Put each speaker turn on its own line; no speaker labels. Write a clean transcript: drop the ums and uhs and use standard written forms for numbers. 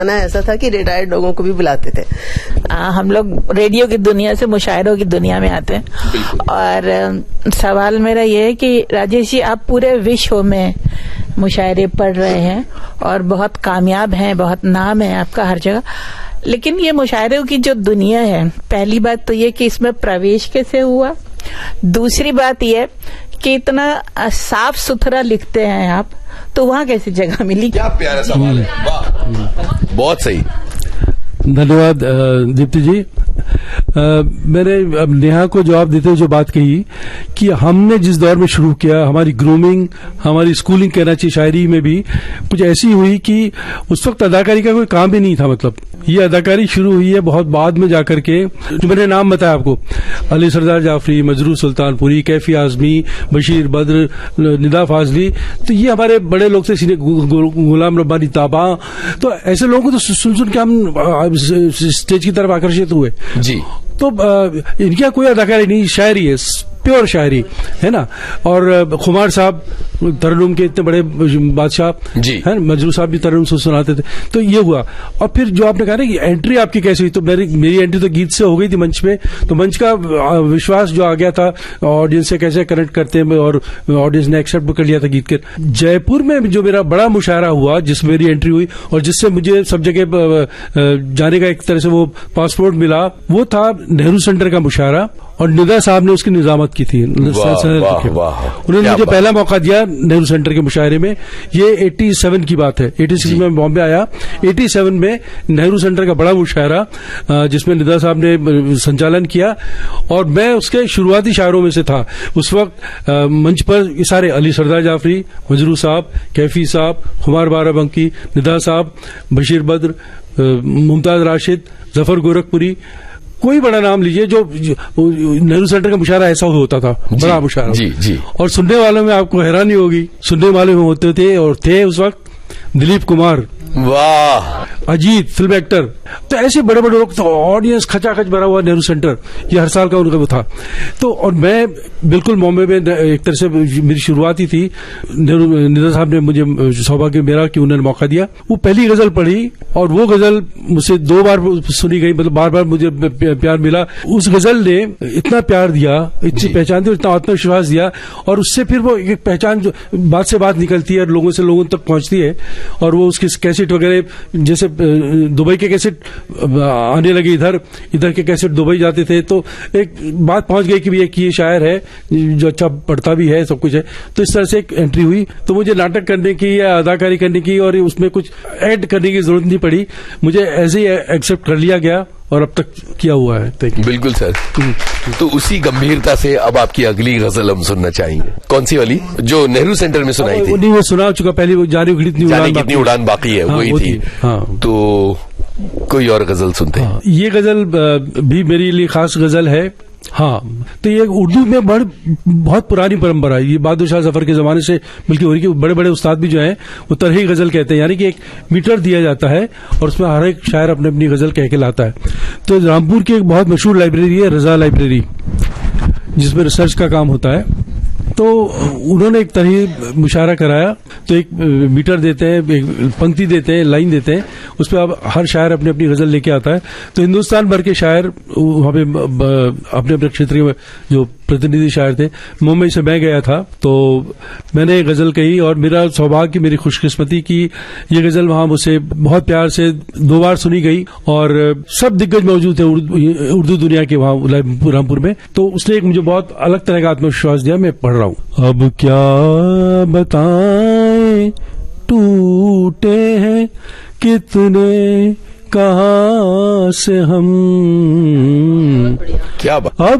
ऐसा था कि रिटायर्ड लोगों को भी बुलाते थे।
हम लोग रेडियो की दुनिया से मुशायरों की दुनिया में आते हैं। और सवाल मेरा ये है कि राजेश जी, आप पूरे विश्व में मुशायरे पढ़ रहे हैं और बहुत कामयाब हैं, बहुत नाम है आपका हर जगह, लेकिन ये मुशायरों की जो दुनिया है, पहली बात तो ये कि इसमें प्रवेश कैसे हुआ, दूसरी बात ये कि इतना साफ सुथरा लिखते हैं आप, तो वहाँ कैसे जगह मिली?
क्या प्यारा सवाल है, वाह, बहुत सही।
धन्यवाद दीप्ति जी। मैंने अब नेहा को जवाब देते हुए जो बात कही कि हमने जिस दौर में शुरू किया, हमारी ग्रूमिंग, हमारी स्कूलिंग कहना चाहिए, शायरी में भी कुछ ऐसी हुई कि उस वक्त अदाकारी का कोई काम ही नहीं था। मतलब ये अदाकारी शुरू हुई है बहुत बाद में जाकर के। जो मैंने नाम बताया आपको, अली सरदार जाफरी, मजरू सुल्तानपुरी, कैफी आजमी, बशीर बद्र, निदा फाजली, तो ये हमारे बड़े लोग थे, गुलाम रब्बानी ताबा। तो ऐसे लोगों को तो सुन के हम स्टेज की तरफ आकर्षित हुए
जी। तो
इनका कोई अदाकारी नहीं, शायरी है, प्योर शायरी है ना। और खुमार साहब तरन्नुम के इतने बड़े बादशाह
जी
है, मजरू साहब भी तरन्नुम सुनाते थे। तो ये हुआ। और फिर जो आपने कहा ना कि एंट्री आपकी कैसी हुई, तो मेरी एंट्री तो गीत से हो गई थी मंच पे। तो मंच का विश्वास जो आ गया था, ऑडियंस से कैसे कनेक्ट करते हैं, और ऑडियंस ने एक्सेप्ट कर लिया था गीत के। जयपुर में जो मेरा बड़ा मुशायरा हुआ, जिसमें मेरी एंट्री हुई और जिससे मुझे सब जगह जाने का एक तरह से वो पासपोर्ट मिला, वो था नेहरू सेंटर का मुशायरा। और निदा साहब ने उसकी निजामत की थी। उन्होंने मुझे पहला मौका दिया नेहरू सेंटर के मुशायरे में। ये 87 की बात है, 86 में बॉम्बे आया, 87 में नेहरू सेंटर का बड़ा मुशायरा जिसमें निदा साहब ने संचालन किया और मैं उसके शुरुआती शायरों में से था। उस वक्त मंच पर सारे अली सरदार जाफरी, मजरू साहब, कैफी साहब, खुमार बाराबंकी, निदा साहब, बशीर बद्र, मुमताज राशिद, जफर गोरखपुरी, कोई बड़ा नाम लीजिए। जो नेहरू सेंटर का मुशायरा ऐसा होता था, बड़ा मुशायरा
जी जी।
और सुनने वालों में आपको हैरानी होगी, सुनने वाले में होते थे और थे उस वक्त दिलीप कुमार,
वाह,
अजीत फिल्म एक्टर। तो ऐसे बड़े बड़े लोग, तो ऑडियंस खचाखच भरा हुआ नेहरू सेंटर, ये हर साल का उनका वो था। तो और मैं बिल्कुल बॉम्बे में एक तरह से मेरी शुरुआत ही थी। निदा साहब ने मुझे सौभाग्य मेरा कि उन्होंने मौका दिया। वो पहली गजल पढ़ी और वो गजल मुझसे 2 बार सुनी गई, मतलब बार बार मुझे प्यार मिला। उस गजल ने इतना प्यार दिया, इतनी पहचान दी, इतना आत्मविश्वास दिया, और उससे फिर वो एक पहचान जो बात से बात निकलती है और लोगों से लोगों तक पहुंचती है। और वो उसकी कैसेट वगैरह, जैसे दुबई के कैसेट आने लगे, इधर के कैसेट दुबई जाते थे, तो एक बात पहुंच गई कि एक ये शायर है जो अच्छा पढ़ता भी है, सब कुछ है। तो इस तरह से एक एंट्री हुई। तो मुझे नाटक करने की या अदाकारी करने की और उसमें कुछ ऐड करने की जरूरत नहीं पड़ी, मुझे ऐसे ही एक्सेप्ट कर लिया गया और अब तक किया हुआ है।
बिल्कुल सर। तो उसी गंभीरता से अब आपकी अगली गजल हम सुनना चाहेंगे। कौन सी वाली जो नेहरू सेंटर में सुनाई थी?
नहीं, वो सुना चुका पहले, वो जाने
कितनी उड़ान बाकी है, वही थी। तो कोई और गजल सुनते हैं।
ये गजल भी मेरे लिए खास गजल है। हाँ, तो ये उर्दू में बहुत पुरानी परंपरा है। ये बहादुर शाह जफर के जमाने से बल्कि हो रही है। बड़े बड़े उस्ताद भी जो हैं वो तरही गजल कहते हैं, यानी कि एक मीटर दिया जाता है और उसमें हर एक शायर अपनी अपनी गजल कह के लाता है। तो रामपुर की एक बहुत मशहूर लाइब्रेरी है, रजा लाइब्रेरी, जिसमें रिसर्च का काम होता है। तो उन्होंने एक तरह मुशायरा कराया। तो एक मीटर देते हैं, एक पंक्ति देते हैं, लाइन देते हैं, उस पर अब हर शायर अपनी अपनी गजल लेके आता है। तो हिंदुस्तान भर के शायर वहां पे अपने अपने क्षेत्र में जो प्रतिनिधि शायर थे, मुंबई से मैं गया था, तो मैंने गजल कही और मेरा सौभाग्य, मेरी खुशकिस्मती की ये गजल वहां मुझसे बहुत प्यार से 2 बार सुनी गई और सब दिग्गज मौजूद थे उर्दू दुनिया के वहां रामपुर में। तो उसने एक मुझे बहुत अलग तरह का आत्मविश्वास दिया। मैं पढ़ रहा हूं। अब क्या बताएं, टूटे हैं कितने कहां से हम,
क्या बात।
अब